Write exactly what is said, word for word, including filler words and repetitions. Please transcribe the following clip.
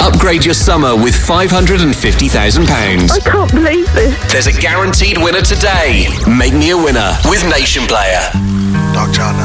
Upgrade your summer with five hundred fifty thousand pounds. I can't believe this. There's a guaranteed winner today. Make me a winner with Nation Player. Dog John.